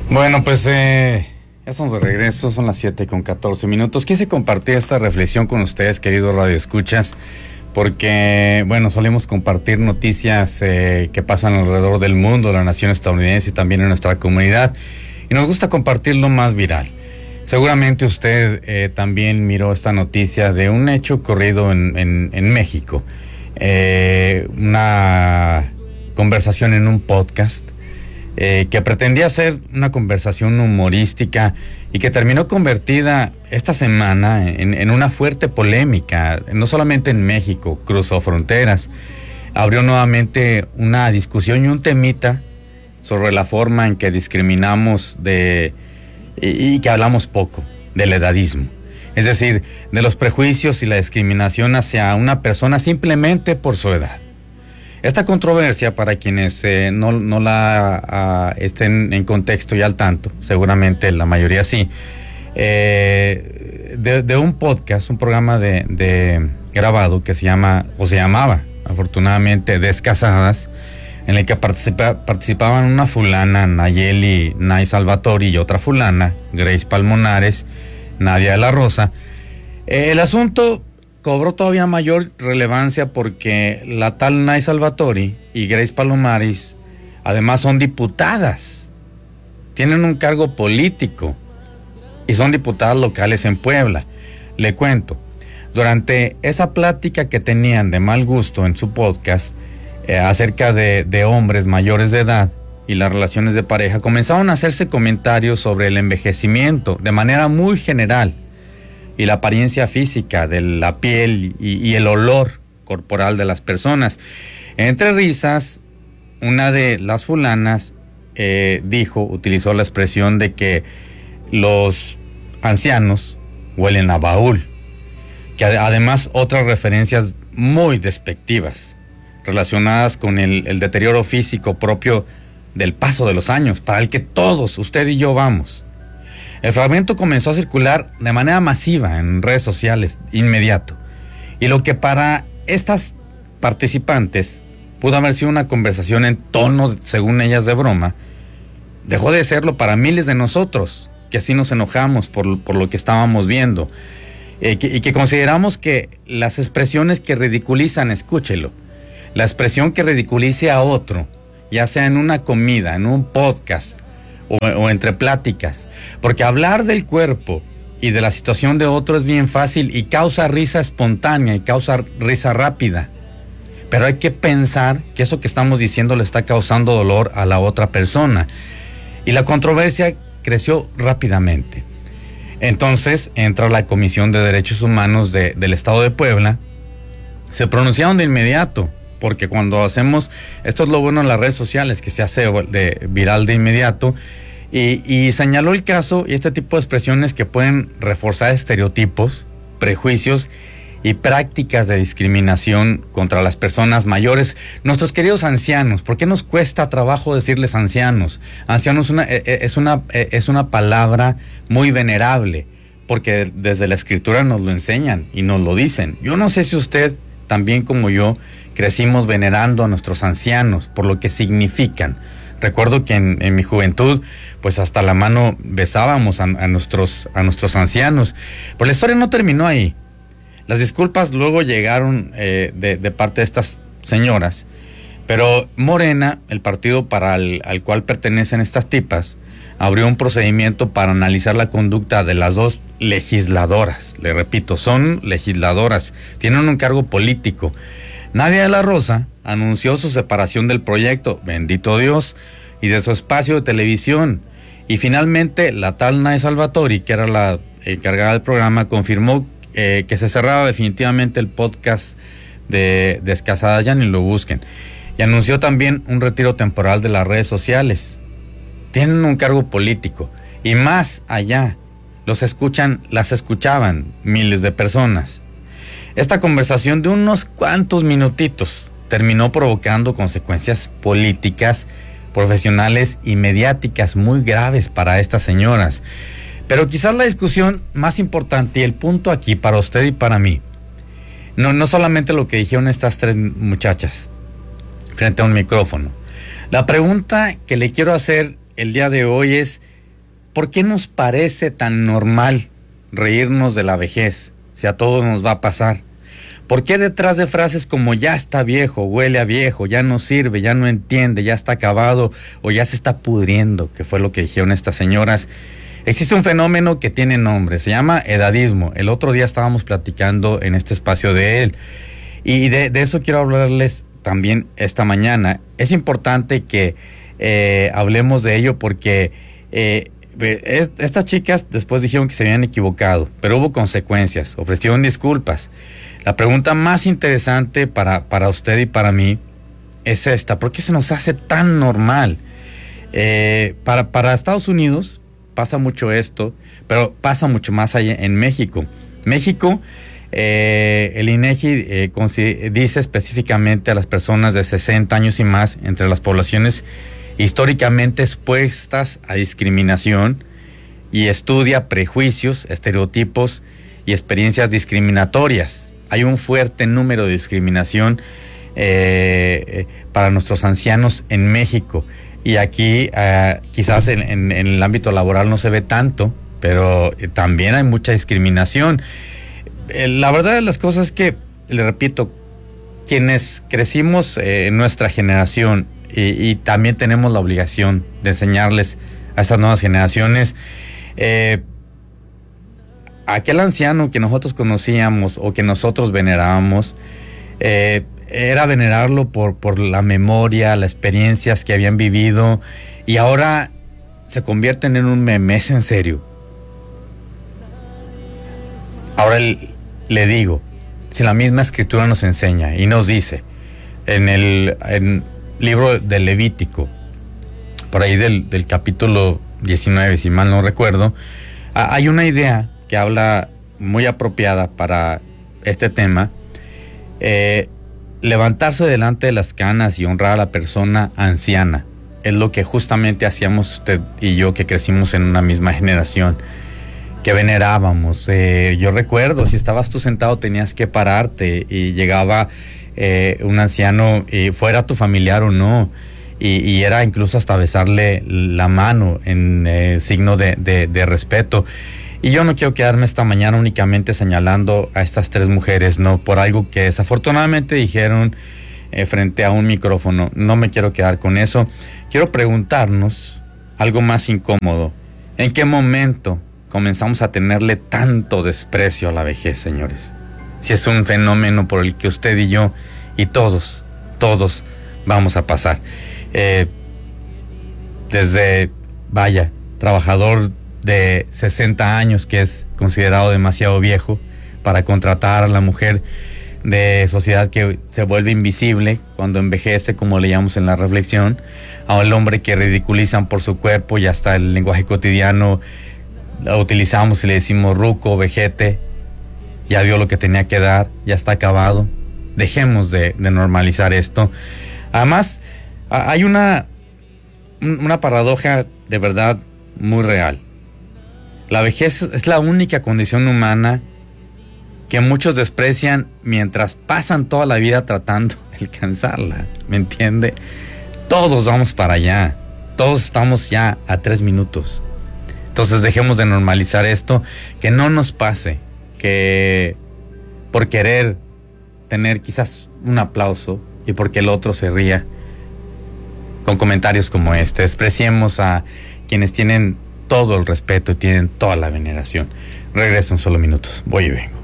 Bueno, pues ya estamos de regreso, son las 7:14. Quise compartir esta reflexión con ustedes, queridos radioescuchas, porque, bueno, solemos compartir noticias que pasan alrededor del mundo, la nación estadounidense y también en nuestra comunidad, y nos gusta compartir lo más viral. Seguramente usted también miró esta noticia de un hecho ocurrido en México, una conversación en un podcast que pretendía ser una conversación humorística y que terminó convertida esta semana en una fuerte polémica, no solamente en México, cruzó fronteras, abrió nuevamente una discusión y un temita sobre la forma en que discriminamos y que hablamos poco del edadismo, es decir, de los prejuicios y la discriminación hacia una persona simplemente por su edad. Esta controversia, para quienes no la estén en contexto y al tanto, seguramente la mayoría sí, de un podcast, un programa de grabado que se llamaba, afortunadamente, Descasadas, en el que participaban una fulana, Nayeli Nay Salvatori, y otra fulana, Grace Palmonares, Nadia de la Rosa. El asunto cobró todavía mayor relevancia porque la tal Nay Salvatori y Grace Palomares además son diputadas, tienen un cargo político y son diputadas locales en Puebla. Le cuento, durante esa plática que tenían de mal gusto en su podcast acerca de hombres mayores de edad y las relaciones de pareja, comenzaron a hacerse comentarios sobre el envejecimiento de manera muy general y la apariencia física de la piel y el olor corporal de las personas. Entre risas, una de las fulanas utilizó la expresión de que los ancianos huelen a baúl, que además otras referencias muy despectivas relacionadas con el deterioro físico propio del paso de los años, para el que todos, usted y yo, vamos. El fragmento comenzó a circular de manera masiva en redes sociales, inmediato. Y lo que para estas participantes pudo haber sido una conversación en tono, según ellas, de broma, dejó de serlo para miles de nosotros, que así nos enojamos por lo que estábamos viendo. Y que consideramos que las expresiones que ridiculizan, escúchelo, la expresión que ridiculice a otro, ya sea en una comida, en un podcast, o entre pláticas, porque hablar del cuerpo y de la situación de otro es bien fácil y causa risa espontánea y causa risa rápida, pero hay que pensar que eso que estamos diciendo le está causando dolor a la otra persona, y la controversia creció rápidamente. Entonces entra la Comisión de Derechos Humanos del Estado de Puebla. Se pronunciaron de inmediato, porque cuando hacemos, esto es lo bueno en las redes sociales, que se hace viral de inmediato, y señaló el caso y este tipo de expresiones que pueden reforzar estereotipos, prejuicios y prácticas de discriminación contra las personas mayores, nuestros queridos ancianos. ¿Por qué nos cuesta trabajo decirles ancianos? Ancianos es una palabra muy venerable, porque desde la escritura nos lo enseñan y nos lo dicen. Yo no sé si usted, también como yo, crecimos venerando a nuestros ancianos por lo que significan. Recuerdo que en mi juventud, pues hasta la mano besábamos a nuestros ancianos. Pero la historia no terminó ahí. Las disculpas luego llegaron de parte de estas señoras, pero Morena, el partido al cual pertenecen estas tipas, abrió un procedimiento para analizar la conducta de las dos legisladoras. Le repito, son legisladoras, tienen un cargo político. Nadia de la Rosa anunció su separación del proyecto, bendito Dios, y de su espacio de televisión. Y finalmente la tal Nay Salvatori, que era la encargada del programa, confirmó que se cerraba definitivamente el podcast de Descasadas, ya ni lo busquen. Y anunció también un retiro temporal de las redes sociales. Tienen un cargo político. Y más allá, las escuchaban miles de personas. Esta conversación de unos cuantos minutitos terminó provocando consecuencias políticas, profesionales y mediáticas muy graves para estas señoras. Pero quizás la discusión más importante y el punto aquí para usted y para mí, no solamente lo que dijeron estas tres muchachas frente a un micrófono. La pregunta que le quiero hacer el día de hoy es: ¿por qué nos parece tan normal reírnos de la vejez si a todos nos va a pasar? ¿Por qué detrás de frases como ya está viejo, huele a viejo, ya no sirve, ya no entiende, ya está acabado o ya se está pudriendo, que fue lo que dijeron estas señoras, existe un fenómeno que tiene nombre, se llama edadismo? El otro día estábamos platicando en este espacio de él y de eso quiero hablarles también esta mañana. Es importante que hablemos de ello porque estas chicas después dijeron que se habían equivocado, pero hubo consecuencias, ofrecieron disculpas. La pregunta más interesante para usted y para mí es esta: ¿por qué se nos hace tan normal? Para Estados Unidos pasa mucho esto, pero pasa mucho más allá en México. México, el INEGI dice específicamente a las personas de 60 años y más entre las poblaciones históricamente expuestas a discriminación y estudia prejuicios, estereotipos y experiencias discriminatorias. Hay un fuerte número de discriminación para nuestros ancianos en México. Y aquí quizás en el ámbito laboral no se ve tanto, pero también hay mucha discriminación. La verdad de las cosas es que, le repito, quienes crecimos en nuestra generación y también tenemos la obligación de enseñarles a estas nuevas generaciones, aquel anciano que nosotros conocíamos o que nosotros venerábamos, era venerarlo por la memoria, las experiencias que habían vivido, y ahora se convierten en un meme. ¿Es en serio? Ahora le digo, si la misma escritura nos enseña y nos dice en el libro del Levítico, por ahí del capítulo 19, si mal no recuerdo, hay una idea que habla muy apropiada para este tema. Levantarse delante de las canas y honrar a la persona anciana es lo que justamente hacíamos usted y yo, que crecimos en una misma generación, que venerábamos. Yo recuerdo, si estabas tú sentado tenías que pararte y llegaba un anciano, fuera tu familiar o no, y era incluso hasta besarle la mano en signo de respeto. Y yo no quiero quedarme esta mañana únicamente señalando a estas tres mujeres, no, por algo que desafortunadamente dijeron frente a un micrófono. No me quiero quedar con eso. Quiero preguntarnos algo más incómodo. ¿En qué momento comenzamos a tenerle tanto desprecio a la vejez, señores? Si es un fenómeno por el que usted y yo y todos vamos a pasar. Desde, trabajador de 60 años, que es considerado demasiado viejo para contratar a la mujer de sociedad que se vuelve invisible cuando envejece, como le llamamos en la reflexión, al hombre que ridiculizan por su cuerpo y hasta el lenguaje cotidiano lo utilizamos y le decimos ruco, vejete, ya dio lo que tenía que dar, ya está acabado. Dejemos de normalizar esto. Además, hay una paradoja de verdad muy real. La vejez es la única condición humana que muchos desprecian mientras pasan toda la vida tratando de alcanzarla, ¿me entiende? Todos vamos para allá, todos estamos ya a 3 minutos. Entonces dejemos de normalizar esto, que no nos pase, que por querer tener quizás un aplauso y porque el otro se ría con comentarios como este, despreciemos a quienes tienen todo el respeto y tienen toda la veneración. Regreso en solo minutos. Voy y vengo.